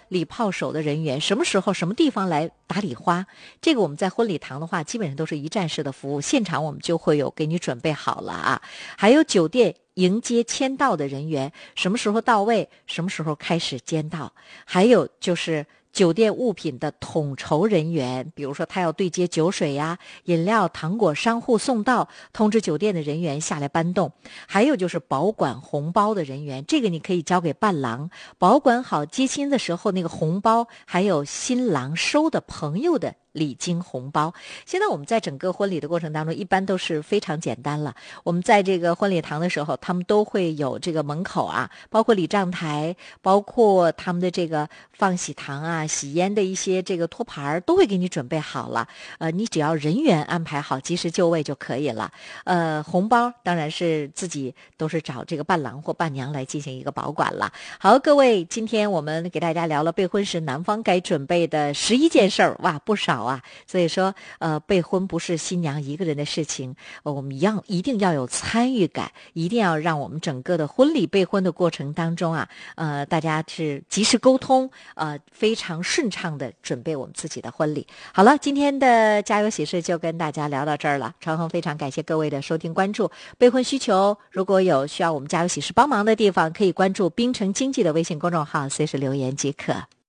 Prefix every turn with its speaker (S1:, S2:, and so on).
S1: 礼炮手的人员什么时候什么地方来打礼花，这个我们在婚礼堂的话基本上都是一站式的服务，现场我们就会有给你准备好了啊。还有酒店迎接签到的人员什么时候到位，什么时候开始签到，还有就是酒店物品的统筹人员，比如说他要对接酒水呀、饮料、糖果，商户送到，通知酒店的人员下来搬动。还有就是保管红包的人员，这个你可以交给伴郎，保管好接亲的时候那个红包，还有新郎收的朋友的礼金红包。现在我们在整个婚礼的过程当中，一般都是非常简单了。我们在这个婚礼堂的时候，他们都会有这个门口啊，包括礼账台，包括他们的这个放喜糖啊、喜烟的一些这个托盘都会给你准备好了。你只要人员安排好，及时就位就可以了。红包当然是自己都是找这个伴郎或伴娘来进行一个保管了。好，各位，今天我们给大家聊了备婚时男方该准备的11件事儿，哇，不少啊。所以说，备婚不是新娘一个人的事情，我们一定要有参与感，一定要让我们整个的婚礼备婚的过程当中啊，大家是及时沟通，非常顺畅的准备我们自己的婚礼。好了，今天的家有喜事就跟大家聊到这儿了。长恒非常感谢各位的收听关注。备婚需求如果有需要我们家有喜事帮忙的地方，可以关注冰城经济的微信公众号，随时留言即可。